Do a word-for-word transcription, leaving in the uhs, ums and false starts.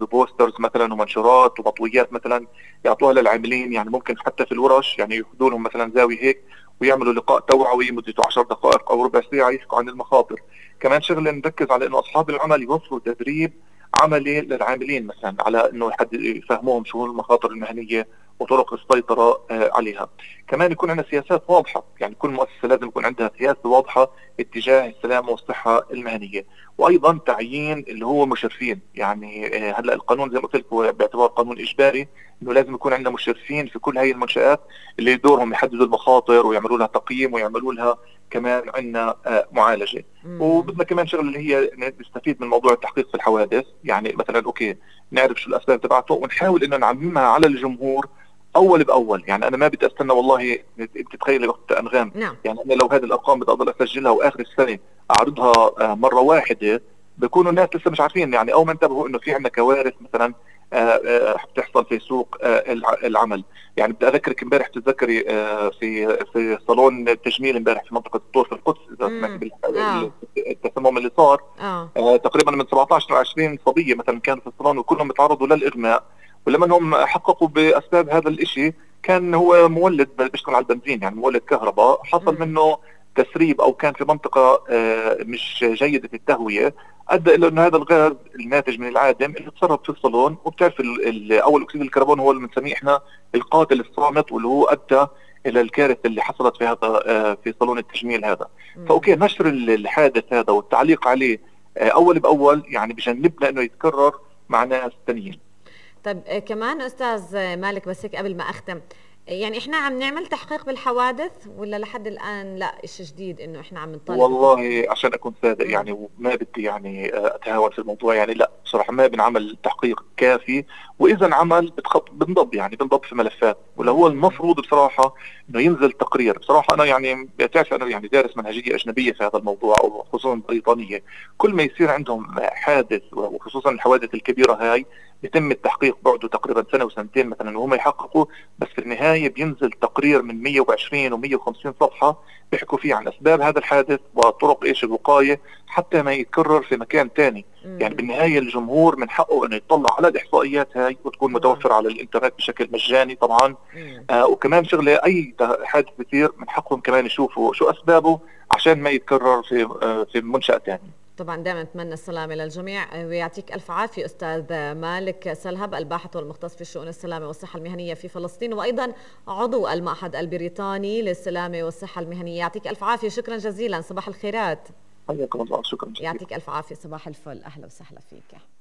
ياخذوا بوسترز مثلا ومنشورات ومطويات مثلا يعطوها للعاملين، يعني ممكن حتى في الورش يعني ياخذوا لهم مثلا زاويه هيك ويعملوا لقاء توعوي مدته عشر دقائق او ربع ساعه يحكوا عن المخاطر. كمان شغله نركز على انه اصحاب العمل يوفروا تدريب عملي للعاملين مثلا على انه حد يفهموهم شو المخاطر المهنيه وطرق السيطره عليها. كمان يكون عندنا سياسات واضحه، يعني كل مؤسسه لازم يكون عندها سياسه واضحه اتجاه السلامه والصحه المهنيه. وايضا تعيين اللي هو مشرفين، يعني هلا القانون زي ما قلت لك هو باعتبار قانون اجباري انه لازم يكون عندنا مشرفين في كل هاي المنشات اللي دورهم يحددوا المخاطر ويعملوا لها تقييم ويعملوا لها كمان عندنا معالجه. مم. وبدنا كمان شغله اللي هي نستفيد من موضوع التحقيق في الحوادث، يعني مثلا اوكي نعرف شو الاسباب تبعته ونحاول انه نعممها على الجمهور اول باول. يعني انا ما بدي استنى والله بتتخيلي وقت انغام، نعم. يعني انا لو هذه الارقام بدي اضل اسجلها واخر السنه اعرضها مره واحده بيكونوا الناس لسه مش عارفين، يعني اول ما انتبهوا انه في عندنا كوارث مثلا بتحصل في سوق العمل. يعني بدي اذكرك امبارح تتذكري في في صالون التجميل امبارح في منطقه الطور في القدس اذا سمعتي امم اه بالتسمم اللي صار. اه تقريبا من سبعطعش ل عشرين صبيه مثلا كانوا في الصالون وكلهم تعرضوا للاغماء، ولما انهم حققوا باسباب هذا الشيء كان هو مولد بيشتغل على البنزين، يعني مولد كهرباء حصل امم منه تسريب او كان في منطقه مش جيده التهويه، ادى الى انه هذا الغاز الناتج من العادم اللي تسرب في الصالون. وبتعرف اول اكسيد الكربون هو اللي بنسميه احنا القاتل الصامت، واللي هو ادى الى الكارثه اللي حصلت في هذا في صالون التجميل هذا. فاوكي نشر الحادث هذا والتعليق عليه اول باول يعني بجنبنا انه يتكرر مع ناس ثانيين. طيب كمان استاذ مالك، بس هيك قبل ما اختم، يعني احنا عم نعمل تحقيق بالحوادث ولا لحد الان لا شيء جديد انه احنا عم نطالب بالتحقيق؟ والله عشان اكون صادق امم يعني وما بدي يعني اتهاون في الموضوع، يعني لا بصراحه ما بنعمل تحقيق كافي، واذا انعمل بتخط بنضب يعني بنضب في ملفات، ولا هو امم المفروض بصراحه انه ينزل تقرير. بصراحه انا يعني بتعرف انا يعني دارس منهجيه اجنبيه في هذا الموضوع وخصوصا بريطانيه، كل ما يصير عندهم حادث وخصوصا الحوادث الكبيره هاي بيتم التحقيق بعده تقريبا سنه وسنتين مثلا وهم يحققوا، بس في النهايه بينزل تقرير من مية وعشرين ومية وخمسين صفحه بيحكوا فيه عن اسباب هذا الحادث وطرق ايش الوقايه حتى ما يتكرر في مكان ثاني. يعني امم بالنهايه الجمهور من حقه انه يطلع على الاحصائيات هاي وتكون طبعا. متوفره على الانترنت بشكل مجاني طبعا. امم آه وكمان شغله اي حادث بيصير من حقهم كمان يشوفوا شو اسبابه عشان ما يتكرر في آه في منشأ ثاني. طبعا دائما نتمنى السلامة للجميع، ويعطيك ألف عافية أستاذ مالك سلهب، الباحث والمختص في شؤون السلامة والصحة المهنية في فلسطين، وأيضا عضو المعهد البريطاني للسلامة والصحة المهنية. يعطيك ألف عافية، شكرا جزيلا، صباح الخيرات. حياكم الله، شكرا جزيلا. يعطيك ألف عافية، صباح الفل، أهلا وسهلا فيك.